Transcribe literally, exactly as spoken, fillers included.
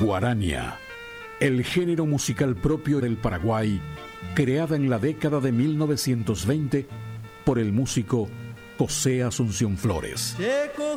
Guarania, el género musical propio del Paraguay, creada en la década de mil novecientos veinte por el músico José Asunción Flores.